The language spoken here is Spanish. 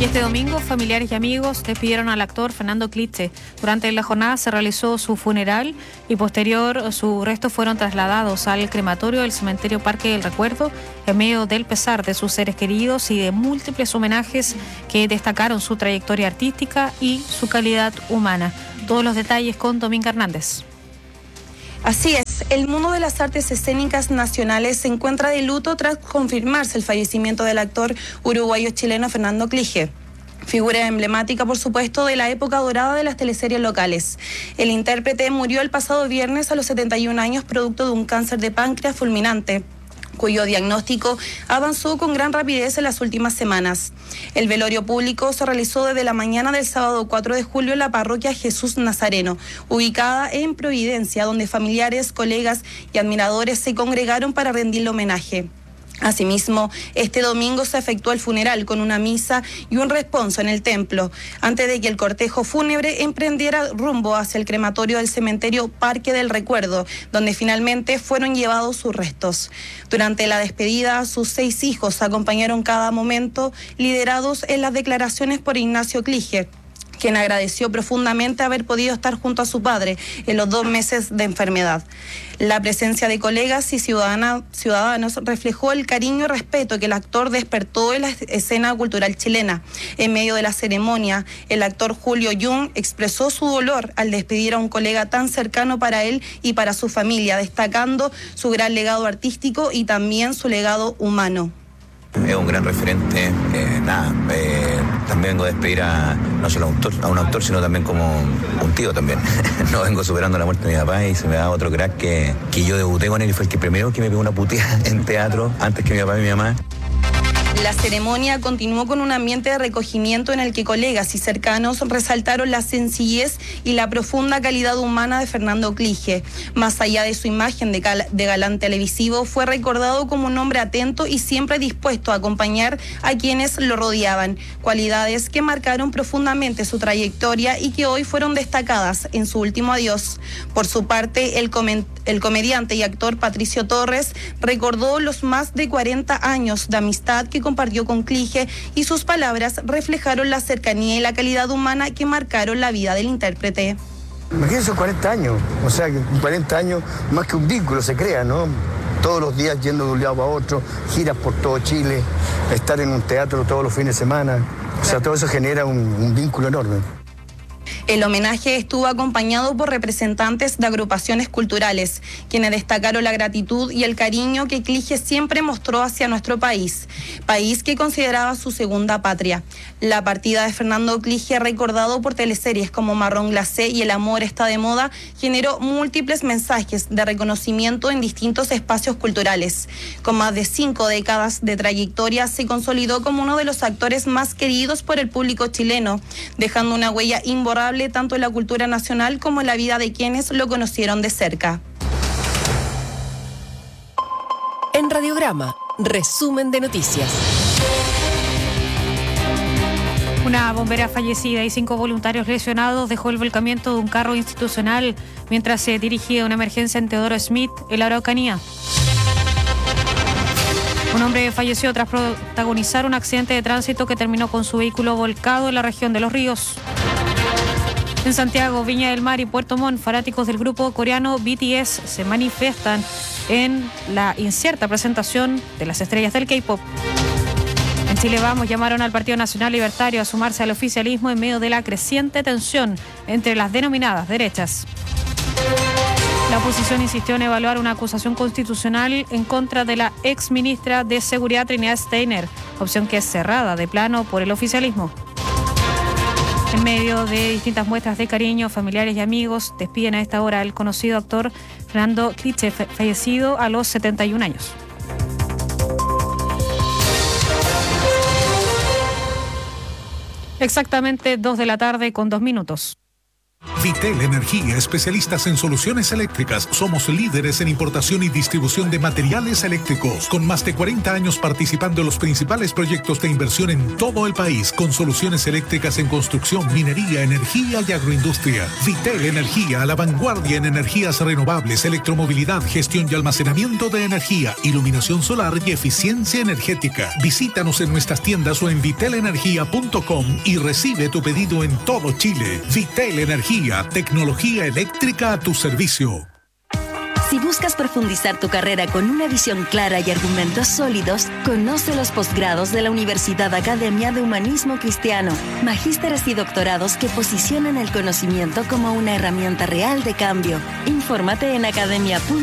Y este domingo, familiares y amigos despidieron al actor Fernando Cliche. Durante la jornada se realizó su funeral y posterior sus restos fueron trasladados al crematorio del cementerio Parque del Recuerdo en medio del pesar de sus seres queridos y de múltiples homenajes que destacaron su trayectoria artística y su calidad humana. Todos los detalles con Dominga Hernández. Así es, el mundo de las artes escénicas nacionales se encuentra de luto tras confirmarse el fallecimiento del actor uruguayo-chileno Fernando Cliche. Figura emblemática, por supuesto, de la época dorada de las teleseries locales. El intérprete murió el pasado viernes a los 71 años producto de un cáncer de páncreas fulminante, cuyo diagnóstico avanzó con gran rapidez en las últimas semanas. El velorio público se realizó desde la mañana del sábado 4 de julio en la parroquia Jesús Nazareno, ubicada en Providencia, donde familiares, colegas y admiradores se congregaron para rendirle homenaje. Asimismo, este domingo se efectuó el funeral con una misa y un responso en el templo, antes de que el cortejo fúnebre emprendiera rumbo hacia el crematorio del cementerio Parque del Recuerdo, donde finalmente fueron llevados sus restos. Durante la despedida, sus 6 hijos acompañaron cada momento, liderados en las declaraciones por Ignacio Cliche, quien agradeció profundamente haber podido estar junto a su padre en los 2 meses de enfermedad. La presencia de colegas y ciudadanos reflejó el cariño y respeto que el actor despertó en la escena cultural chilena. En medio de la ceremonia, el actor Julio Jung expresó su dolor al despedir a un colega tan cercano para él y para su familia, destacando su gran legado artístico y también su legado humano. Es un gran referente, también vengo a despedir no solo a un autor, sino también como un tío también. No vengo superando la muerte de mi papá y se me da otro crack que yo debuté con él y fue el primero que me pegó una puteada en teatro antes que mi papá y mi mamá. La ceremonia continuó con un ambiente de recogimiento en el que colegas y cercanos resaltaron la sencillez y la profunda calidad humana de Fernando Cliche. Más allá de su imagen de galán televisivo, fue recordado como un hombre atento y siempre dispuesto a acompañar a quienes lo rodeaban, cualidades que marcaron profundamente su trayectoria y que hoy fueron destacadas en su último adiós. Por su parte, el comediante y actor Patricio Torres recordó los más de 40 años de amistad que compartió con Cliche y sus palabras reflejaron la cercanía y la calidad humana que marcaron la vida del intérprete. Imagínense 40 años, o sea, que 40 años más que un vínculo se crea, ¿no? Todos los días yendo de un lado a otro, giras por todo Chile, estar en un teatro todos los fines de semana, o sea, todo eso genera un vínculo enorme. El homenaje estuvo acompañado por representantes de agrupaciones culturales, quienes destacaron la gratitud y el cariño que Cliche siempre mostró hacia nuestro país que consideraba su segunda patria. La partida de Fernando Cliche, recordado por teleseries como Marrón Glacé y El amor está de moda, generó múltiples mensajes de reconocimiento en distintos espacios culturales. Con más de 5 décadas de trayectoria, se consolidó como uno de los actores más queridos por el público chileno, dejando una huella imborrable tanto en la cultura nacional como en la vida de quienes lo conocieron de cerca. En Radiograma, resumen de noticias. Una bombera fallecida y 5 voluntarios lesionados dejó el volcamiento de un carro institucional mientras se dirigía una emergencia en Teodoro Smith, en la Araucanía. Un hombre falleció tras protagonizar un accidente de tránsito que terminó con su vehículo volcado en la región de Los Ríos. En Santiago, Viña del Mar y Puerto Montt, fanáticos del grupo coreano BTS se manifiestan en la incierta presentación de las estrellas del K-pop. En Chile Vamos llamaron al Partido Nacional Libertario a sumarse al oficialismo en medio de la creciente tensión entre las denominadas derechas. La oposición insistió en evaluar una acusación constitucional en contra de la exministra de Seguridad Trinidad Steiner, opción que es cerrada de plano por el oficialismo. En medio de distintas muestras de cariño, familiares y amigos despiden a esta hora al conocido actor Fernando Cliche, fallecido a los 71 años. Exactamente 2 de la tarde con 2 minutos. Vitel Energía, especialistas en soluciones eléctricas. Somos líderes en importación y distribución de materiales eléctricos, con más de 40 años participando en los principales proyectos de inversión en todo el país, con soluciones eléctricas en construcción, minería, energía y agroindustria. Vitel Energía, a la vanguardia en energías renovables, electromovilidad, gestión y almacenamiento de energía, iluminación solar y eficiencia energética. Visítanos en nuestras tiendas o en vitelenergia.com y recibe tu pedido en todo Chile. Vitel Energía, tecnología eléctrica a tu servicio. Si buscas profundizar tu carrera con una visión clara y argumentos sólidos, conoce los posgrados de la Universidad Academia de Humanismo Cristiano, magísteres y doctorados que posicionan el conocimiento como una herramienta real de cambio. Infórmate en academia.cl.